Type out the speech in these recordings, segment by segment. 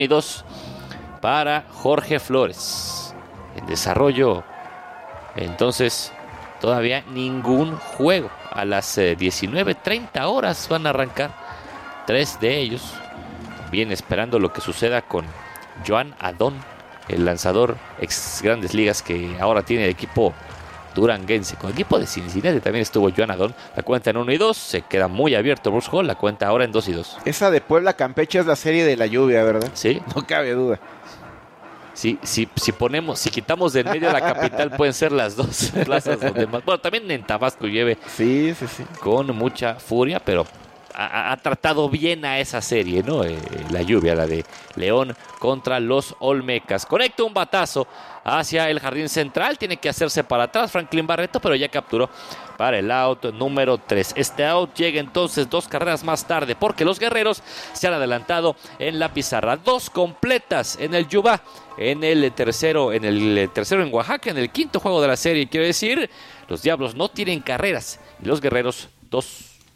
y 2 para Jorge Flores. En desarrollo, entonces, todavía ningún juego. A las 19:30 horas van a arrancar 3 de ellos. Bien esperando lo que suceda con Joan Adón, el lanzador ex Grandes Ligas que ahora tiene el equipo duranguense. Con el equipo de Cincinnati también estuvo Joan Adón. La cuenta en 1 y 2. Se queda muy abierto Bruce Hall. La cuenta ahora en 2 y 2. Esa de Puebla Campeche es la serie de la lluvia, ¿verdad? Sí. No cabe duda. Sí, si quitamos de en medio la capital, pueden ser las dos plazas donde más. Bueno, también en Tabasco llueve. Sí. Con mucha furia, pero ha tratado bien a esa serie, ¿no? La lluvia, la de León contra los Olmecas. Conecta un batazo hacia el jardín central. Tiene que hacerse para atrás Franklin Barreto, pero ya capturó para el out número 3. Este out llega entonces 2 carreras más tarde, porque los guerreros se han adelantado en la pizarra. 2 completas en el Yubá, en el tercero en Oaxaca, en el quinto juego de la serie. Quiero decir, los Diablos no tienen carreras y los guerreros 2.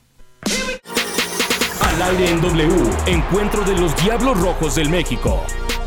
Al aire en W, encuentro de los Diablos Rojos del México.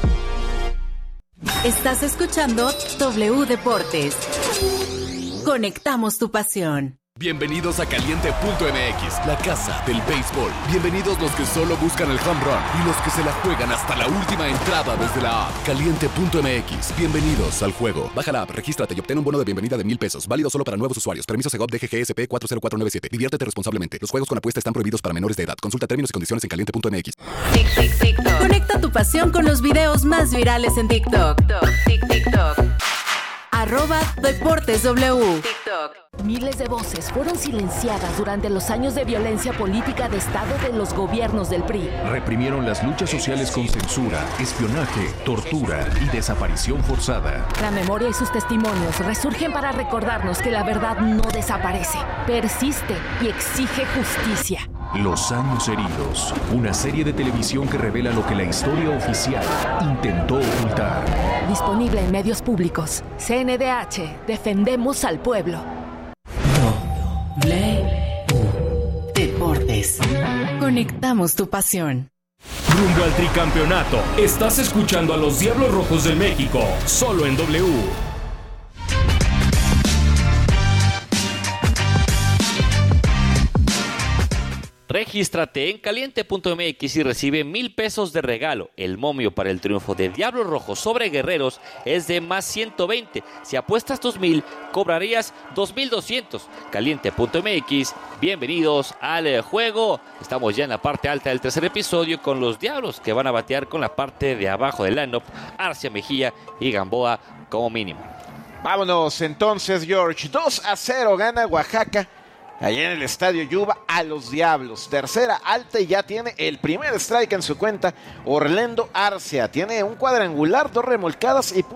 Estás escuchando W Deportes. Conectamos tu pasión. Bienvenidos a Caliente.mx, la casa del béisbol. Bienvenidos los que solo buscan el home run y los que se la juegan hasta la última entrada desde la app. Caliente.mx, bienvenidos al juego. Baja la app, regístrate y obtén un bono de bienvenida de $1,000. Válido solo para nuevos usuarios. Permiso Segov DGGSP 40497. Diviértete responsablemente. Los juegos con apuesta están prohibidos para menores de edad. Consulta términos y condiciones en Caliente.mx. TikTok. Conecta tu pasión con los videos más virales en TikTok. TikTok. @DeportesW. TikTok. Miles de voces fueron silenciadas durante los años de violencia política de Estado de los gobiernos del PRI. Reprimieron las luchas sociales con censura, espionaje, tortura y desaparición forzada. La memoria y sus testimonios resurgen para recordarnos que la verdad no desaparece, persiste y exige justicia. Los años heridos, una serie de televisión que revela lo que la historia oficial intentó ocultar. Disponible en medios públicos. CNDH, defendemos al pueblo. Deportes. Conectamos tu pasión. Rumbo al tricampeonato. Estás escuchando a los Diablos Rojos del México, solo en W. Regístrate en Caliente.mx y recibe $1,000 de regalo. El momio para el triunfo de Diablos Rojos sobre Guerreros es de más 120. Si apuestas tus 1,000, cobrarías 2,200. Caliente.mx, bienvenidos al juego. Estamos ya en la parte alta del tercer episodio con los Diablos, que van a batear con la parte de abajo del line-up. Arcia, Mejía y Gamboa como mínimo. Vámonos entonces, George. 2-0 gana Oaxaca allá en el Estadio Yuba a los Diablos. Tercera alta y ya tiene el primer strike en su cuenta. Orlando Arcia tiene un cuadrangular, 2 remolcadas y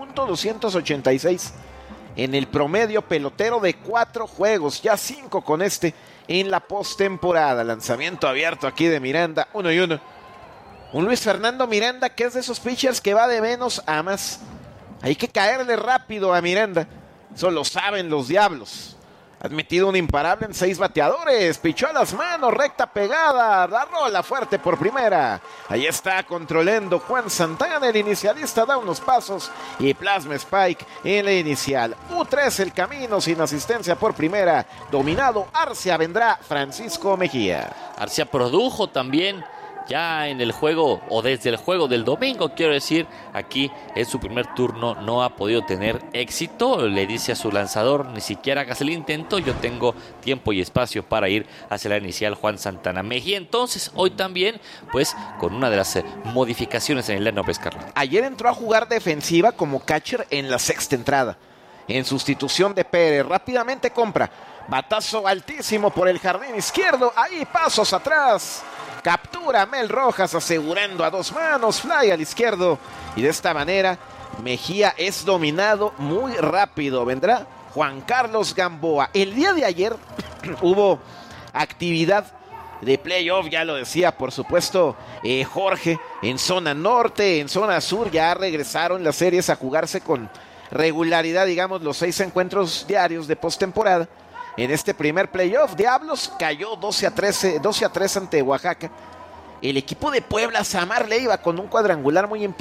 .286 en el promedio pelotero de 4 juegos. Ya 5 con este en la postemporada. Lanzamiento abierto aquí de Miranda, 1-1. Un Luis Fernando Miranda que es de esos pitchers que va de menos a más. Hay que caerle rápido a Miranda. Eso lo saben los Diablos. Ha admitido un imparable en 6 bateadores. Pichó a las manos, recta pegada. La rola fuerte por primera. Ahí está controlando Juan Santana. El inicialista da unos pasos y plasma Spike en la inicial. U3 el camino sin asistencia por primera. Dominado Arcia, vendrá Francisco Mejía. Arcia produjo también ya en el juego, o desde el juego del domingo, quiero decir, aquí en su primer turno no ha podido tener éxito. Le dice a su lanzador, ni siquiera hagas el intento, yo tengo tiempo y espacio para ir hacia la inicial Juan Santana. Mejía entonces, hoy también, pues con una de las modificaciones en el line-up Escarlata. Ayer entró a jugar defensiva como catcher en la 6ª entrada, en sustitución de Pérez. Rápidamente compra, batazo altísimo por el jardín izquierdo, ahí pasos atrás. Captura Mel Rojas asegurando a 2 manos, fly al izquierdo. Y de esta manera Mejía es dominado muy rápido. Vendrá Juan Carlos Gamboa. El día de ayer hubo actividad de playoff, ya lo decía por supuesto Jorge, en zona norte, en zona sur. Ya regresaron las series a jugarse con regularidad, digamos, los 6 encuentros diarios de postemporada. En este primer playoff, Diablos cayó 12-3 ante Oaxaca. el equipo de Puebla, Samar Leiva, con un cuadrangular muy importante.